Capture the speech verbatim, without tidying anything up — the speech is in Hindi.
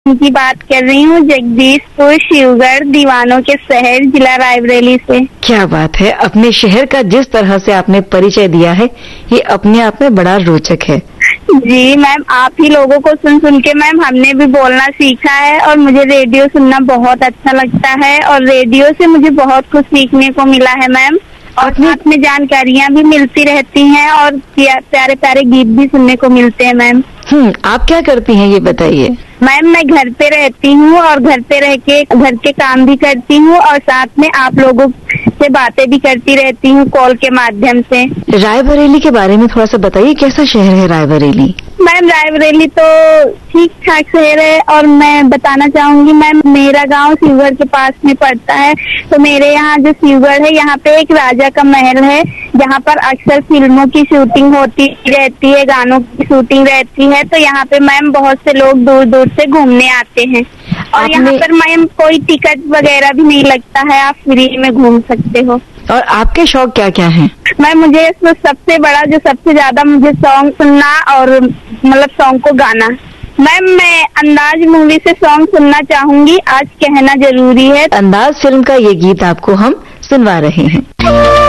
की बात कर रही हूँ, जगदीशपुर शिवगढ़ दीवानों के शहर जिला रायबरेली से। क्या बात है, अपने शहर का जिस तरह से आपने परिचय दिया है ये अपने आप में बड़ा रोचक है। जी मैम, आप ही लोगों को सुन सुन के मैम हमने भी बोलना सीखा है और मुझे रेडियो सुनना बहुत अच्छा लगता है और रेडियो से मुझे बहुत कुछ सीखने को मिला है मैम। और साथ में जानकारियाँ भी मिलती रहती हैं और प्यारे प्यारे गीत भी सुनने को मिलते हैं मैम। हम्म, आप क्या करती हैं ये बताइए। मैम मैं घर पे रहती हूँ और घर पे रह के घर के काम भी करती हूँ और साथ में आप लोगों से बातें भी करती रहती हूँ कॉल के माध्यम से। रायबरेली के बारे में थोड़ा सा बताइए, कैसा शहर है रायबरेली? मैम रायबरेली तो ठीक ठाक शहर है और मैं बताना चाहूंगी मैम, मेरा गांव शिवगढ़ के पास में पड़ता है। तो मेरे यहाँ जो शिवगढ़ है यहाँ पे एक राजा का महल है जहाँ पर अक्सर फिल्मों की शूटिंग होती रहती है, गानों की शूटिंग रहती है। तो यहाँ पे मैम बहुत से लोग दूर दूर से घूमने आते हैं और यहाँ पर मैम कोई टिकट वगैरह भी नहीं लगता है, आप फ्री में घूम सकते हो। और आपके शौक क्या क्या हैं? मैम मुझे इसमें सबसे बड़ा जो सबसे ज्यादा मुझे सॉन्ग सुनना और मतलब सॉन्ग को गाना। मैम मैं अंदाज मूवी से सॉन्ग सुनना चाहूंगी, आज कहना जरूरी है। अंदाज फिल्म का ये गीत आपको हम सुनवा रहे हैं।